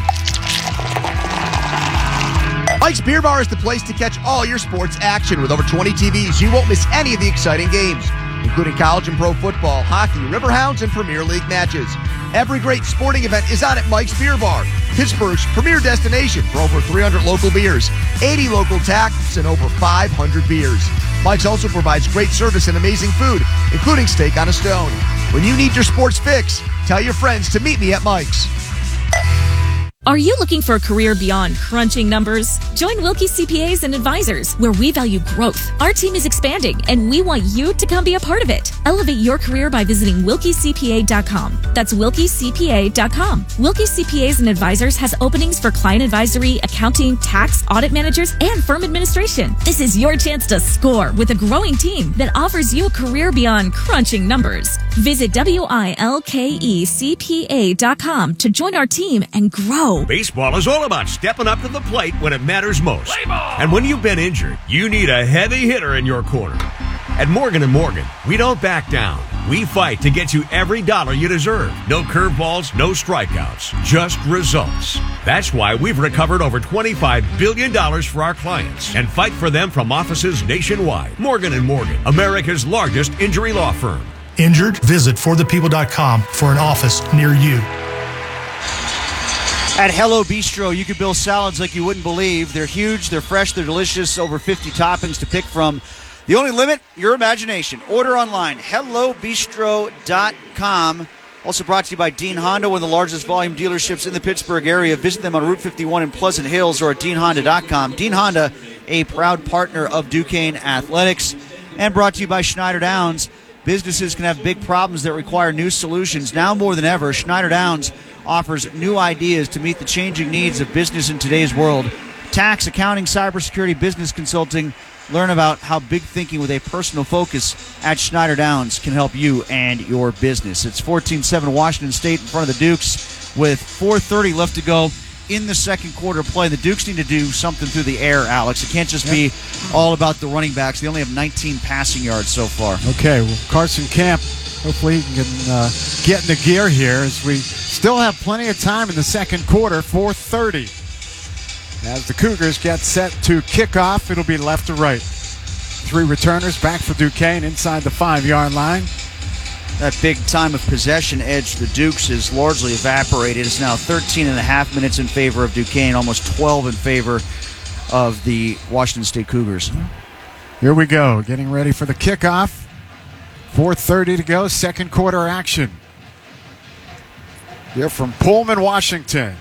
Mike's Beer Bar is the place to catch all your sports action. With over 20 TVs, you won't miss any of the exciting games, including college and pro football, hockey, Riverhounds, and Premier League matches. Every great sporting event is on at Mike's Beer Bar, Pittsburgh's premier destination for over 300 local beers, 80 local taps, and over 500 beers. Mike's also provides great service and amazing food, including steak on a stone. When you need your sports fix, tell your friends to meet me at Mike's. Are you looking for a career beyond crunching numbers? Join Wilkie CPAs and Advisors, where we value growth. Our team is expanding, and we want you to come be a part of it. Elevate your career by visiting wilkiecpa.com. That's wilkiecpa.com. Wilkie CPAs and Advisors has openings for client advisory, accounting, tax, audit managers, and firm administration. This is your chance to score with a growing team that offers you a career beyond crunching numbers. Visit wilkecpa.com to join our team and grow. Baseball is all about stepping up to the plate when it matters most. And when you've been injured, you need a heavy hitter in your corner. At Morgan & Morgan, we don't back down. We fight to get you every dollar you deserve. No curveballs, no strikeouts, just results. That's why we've recovered over $25 billion for our clients and fight for them from offices nationwide. Morgan & Morgan, America's largest injury law firm. Injured? Visit forthepeople.com for an office near you. At Hello Bistro, you can build salads like you wouldn't believe. They're huge, they're fresh, they're delicious, over 50 toppings to pick from. The only limit, your imagination. Order online, hellobistro.com. Also brought to you by Dean Honda, one of the largest volume dealerships in the Pittsburgh area. Visit them on Route 51 in Pleasant Hills or at deanhonda.com. Dean Honda, a proud partner of Duquesne Athletics. And brought to you by Schneider Downs. Businesses can have big problems that require new solutions. Now more than ever, Schneider Downs offers new ideas to meet the changing needs of business in today's world. Tax, accounting, cybersecurity, business consulting. Learn about how big thinking with a personal focus at Schneider Downs can help you and your business. It's 14-7 Washington State in front of the Dukes with 4:30 left to go in the second quarter of play. The Dukes need to do something through the air, Alex. It can't just be all about the running backs. They only have 19 passing yards so far. Okay, well, Carson Camp, hopefully he can get in the gear here as we still have plenty of time in the second quarter, 4:30. As the Cougars get set to kick off, it'll be left to right. Three returners back for Duquesne inside the 5-yard line. That big time of possession edge the Dukes is largely evaporated. It's now 13 and a half minutes in favor of Duquesne, almost 12 in favor of the Washington State Cougars. Here we go, getting ready for the kickoff. 4:30 to go, second quarter action. Here from Pullman, Washington.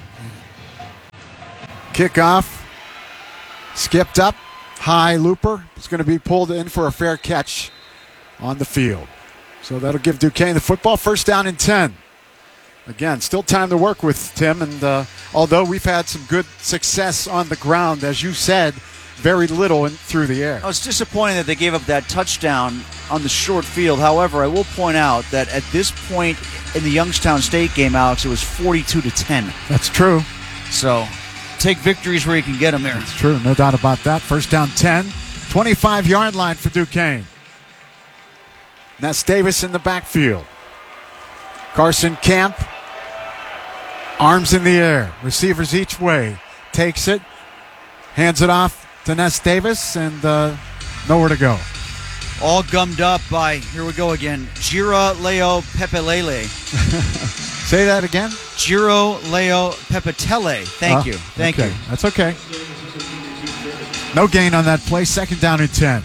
Kickoff, skipped up, high looper. It's going to be pulled in for a fair catch on the field. So that'll give Duquesne the football. First down and 10. Again, still time to work with, Tim. And although we've had some good success on the ground, as you said, very little through the air. Oh, it's disappointing that they gave up that touchdown on the short field. However, I will point out that at this point in the Youngstown State game, Alex, it was 42-10. That's true. So take victories where you can get them there. That's true, no doubt about that. First down 10, 25-yard line for Duquesne. That's Davis in the backfield. Carson Camp, arms in the air, receivers each way, takes it, hands it off to Ness Davis, and nowhere to go. All gummed up by, here we go again, Jiro Leo Pepelele. Say that again? Jiro Leo Pepetele. Thank you. Thank you. That's okay. No gain on that play. Second down and 10.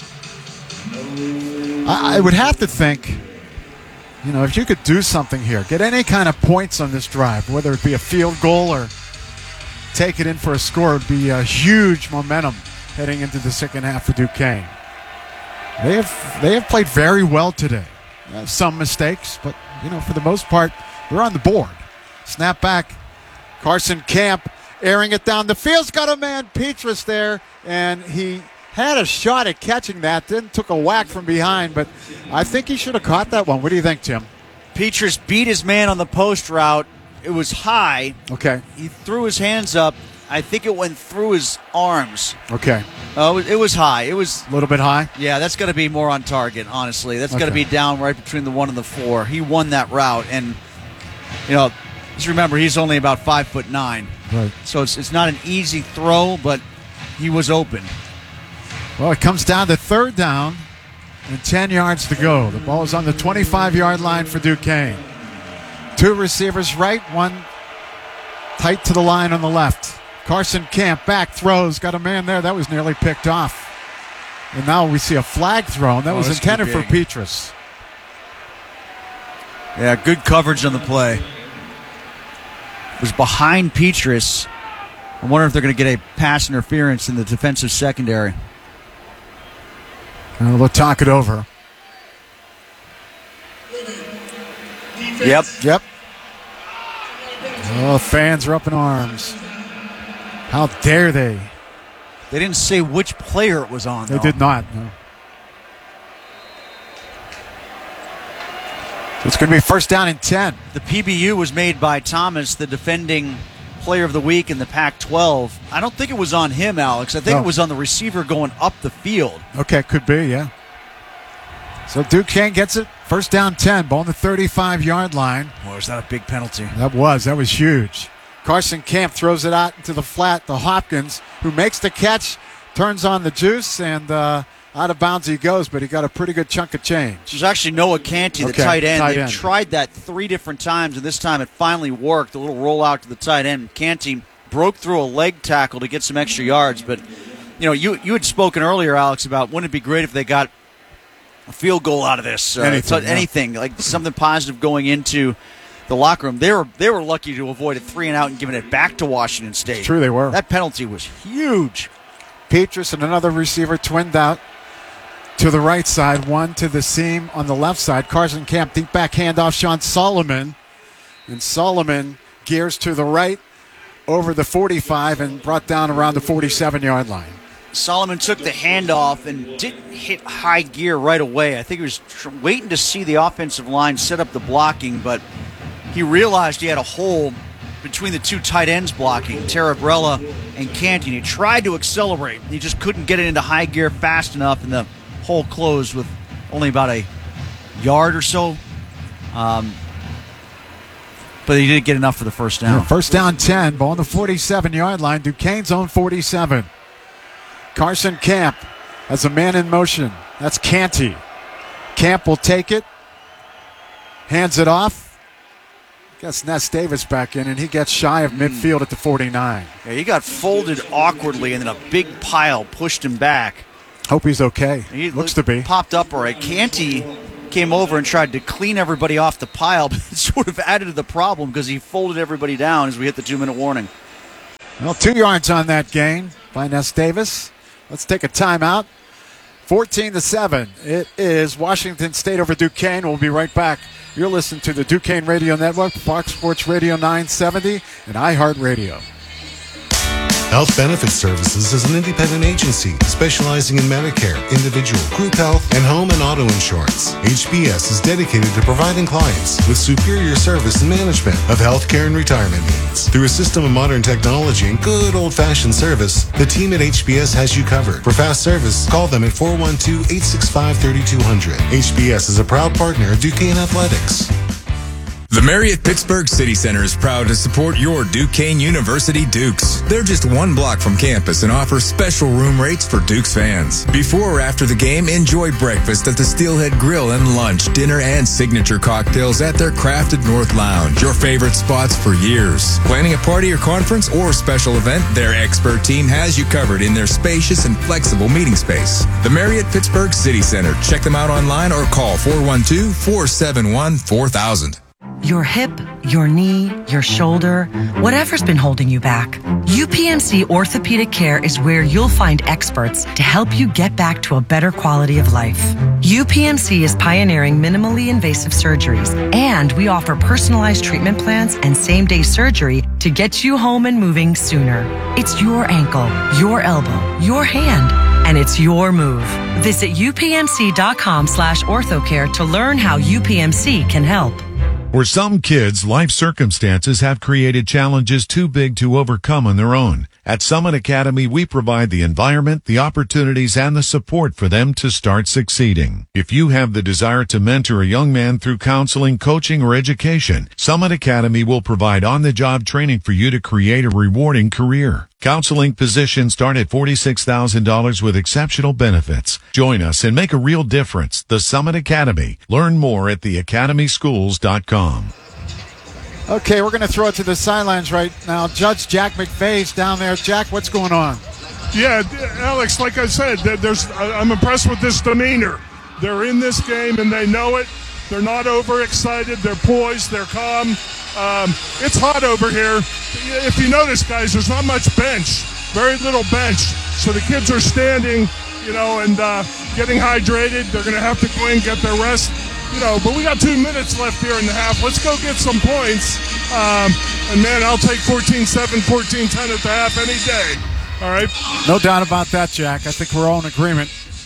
I would have to think, if you could do something here, get any kind of points on this drive, whether it be a field goal or take it in for a score, would be a huge momentum heading into the second half for Duquesne. They have played very well today. Some mistakes, but for the most part, they're on the board. Snap back. Carson Camp airing it down the field's got a man, Petrus there, and he had a shot at catching that, then took a whack from behind, but I think he should have caught that one. What do you think, Tim? Petrus beat his man on the post route. It was high. Okay. He threw his hands up. I think it went through his arms. Okay. It was high. It was a little bit high? Yeah, that's got to be more on target, honestly. That's got to be down right between the 1 and the 4. He won that route, and, just remember, he's only about 5'9". Right. So it's not an easy throw, but he was open. Well, it comes down to third down and 10 yards to go. The ball is on the 25-yard line for Duquesne. 2 receivers right, 1 tight to the line on the left. Carson Camp back, throws, got a man there. That was nearly picked off. And now we see a flag thrown. That was intended for Petrus. Yeah, good coverage on the play. It was behind Petrus. I wonder if they're going to get a pass interference in the defensive secondary. We'll talk it over. Yep. Oh, fans are up in arms. How dare they? They didn't say which player it was on, though. They did not, no. So it's going to be first down and 10. The PBU was made by Thomas, the defending player of the week in the Pac-12. I don't think it was on him, Alex. I think it was on the receiver going up the field. Okay, could be, yeah. So Duquesne gets it. First down 10, ball on the 35-yard line. Boy, was that a big penalty. That was huge. Carson Camp throws it out into the flat to Hopkins, who makes the catch, turns on the juice, and out of bounds he goes, but he got a pretty good chunk of change. There's actually Noah Canty, the tight end. They tried that 3 different times, and this time it finally worked. A little rollout to the tight end. Canty broke through a leg tackle to get some extra yards, but you had spoken earlier, Alex, about wouldn't it be great if they got a field goal out of this? Anything, like something positive going into the locker room. They were lucky to avoid a 3-and-out and giving it back to Washington State. It's true, they were. That penalty was huge. Petrus and another receiver twinned out to the right side, one to the seam on the left side. Carson Camp, deep back handoff, Sean Solomon. And Solomon gears to the right over the 45 and brought down around the 47-yard line. Solomon took the handoff and didn't hit high gear right away. I think he was waiting to see the offensive line set up the blocking, but he realized he had a hole between the 2 tight ends blocking, Tarabrella and Canty. He tried to accelerate. He just couldn't get it into high gear fast enough, and the hole closed with only about a yard or so. But he didn't get enough for the first down. Yeah, first down 10, ball on the 47-yard line. Duquesne's own 47. Carson Camp has a man in motion. That's Canty. Camp will take it, hands it off. Gets Ness Davis back in, and he gets shy of midfield at the 49. Yeah, he got folded awkwardly, and then a big pile pushed him back. Hope he's okay. He looks to be. Popped up all right. Canty came over and tried to clean everybody off the pile, but it sort of added to the problem because he folded everybody down as we hit the 2-minute warning. Well, 2 yards on that gain by Ness Davis. Let's take a timeout. 14-7. It is Washington State over Duquesne. We'll be right back. You're listening to the Duquesne Radio Network, Fox Sports Radio 970, and iHeartRadio. Health Benefit Services is an independent agency specializing in Medicare, individual, group health, and home and auto insurance. HBS is dedicated to providing clients with superior service and management of healthcare and retirement needs. Through a system of modern technology and good old-fashioned service, the team at HBS has you covered. For fast service, call them at 412-865-3200. HBS is a proud partner of Duquesne Athletics. The Marriott Pittsburgh City Center is proud to support your Duquesne University Dukes. They're just 1 block from campus and offer special room rates for Dukes fans. Before or after the game, enjoy breakfast at the Steelhead Grill and lunch, dinner, and signature cocktails at their crafted North Lounge. Your favorite spots for years. Planning a party or conference or special event, their expert team has you covered in their spacious and flexible meeting space. The Marriott Pittsburgh City Center. Check them out online or call 412-471-4000. Your hip, your knee, your shoulder, whatever's been holding you back. UPMC Orthopedic Care is where you'll find experts to help you get back to a better quality of life. UPMC is pioneering minimally invasive surgeries, and we offer personalized treatment plans and same-day surgery to get you home and moving sooner. It's your ankle, your elbow, your hand, and it's your move. Visit upmc.com/orthocare to learn how UPMC can help. For some kids, life circumstances have created challenges too big to overcome on their own. At Summit Academy, we provide the environment, the opportunities, and the support for them to start succeeding. If you have the desire to mentor a young man through counseling, coaching, or education, Summit Academy will provide on-the-job training for you to create a rewarding career. Counseling positions start at $46,000 with exceptional benefits. Join us and make a real difference. The Summit Academy. Learn more at theacademyschools.com. Okay, we're going to throw it to the sidelines right now. Judge Jack McVeigh's down there. Jack, what's going on? Yeah, Alex, like I said, I'm impressed with this demeanor. They're in this game and they know it. They're not overexcited. They're poised. They're calm. It's hot over here. If you notice, guys, there's not much bench. Very little bench. So the kids are standing, and getting hydrated. They're going to have to go in and get their rest. But we got 2 minutes left here in the half. Let's go get some points. And, man, I'll take 14-7, 14-10 at the half any day. All right? No doubt about that, Jack. I think we're all in agreement.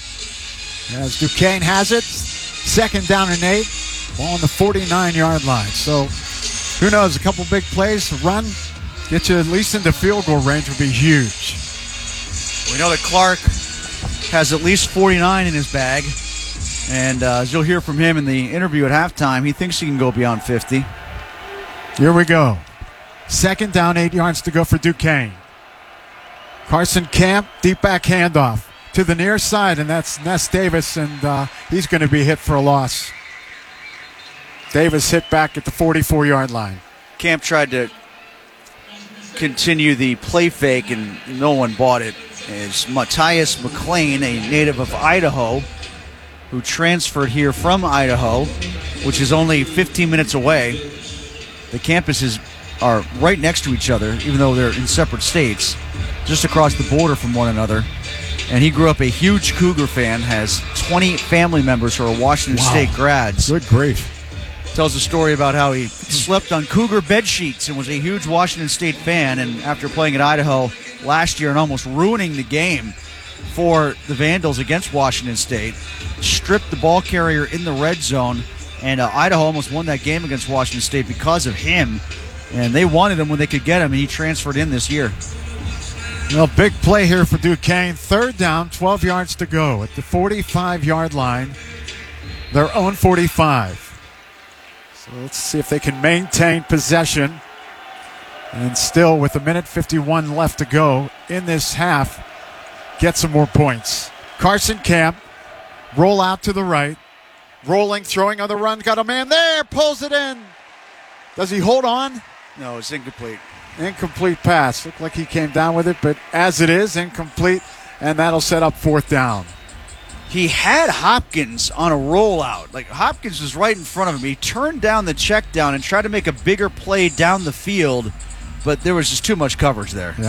As Duquesne has it, 2nd down and 8, ball on the 49-yard line. So, who knows, a couple big plays, a run, get you at least into field goal range would be huge. We know that Clark has at least 49 in his bag. And as you'll hear from him in the interview at halftime, he thinks he can go beyond 50. Here we go. 2nd down, 8 yards to go for Duquesne. Carson Camp, deep back handoff to the near side, and that's Ness Davis, and he's going to be hit for a loss. Davis hit back at the 44-yard line. Camp tried to continue the play fake, and no one bought it. It's Matthias McLean, a native of Idaho, who transferred here from Idaho, which is only 15 minutes away. The campuses are right next to each other, even though they're in separate states, just across the border from one another. And he grew up a huge Cougar fan, has 20 family members who are Washington State grads. Good grief. Tells a story about how he slept on Cougar bed sheets and was a huge Washington State fan. And after playing at Idaho last year and almost ruining the game for the Vandals against Washington State, stripped the ball carrier in the red zone, and Idaho almost won that game against Washington State because of him. And they wanted him when they could get him, and he transferred in this year. Well, big play here for Duquesne. 3rd down, 12 yards to go at the 45-yard line. Their own 45. So let's see if they can maintain possession. And still, with 1:51 left to go in this half, get some more points. Carson Camp, roll out to the right. Rolling, throwing on the run. Got a man there, pulls it in. Does he hold on? No, it's incomplete. Incomplete pass. Looked like he came down with it, but as it is, incomplete, and that'll set up 4th down. he had Hopkins on a rollout. Like, Hopkins was right in front of him. He turned down the check down and tried to make a bigger play down the field, but there was just too much coverage there. Yeah.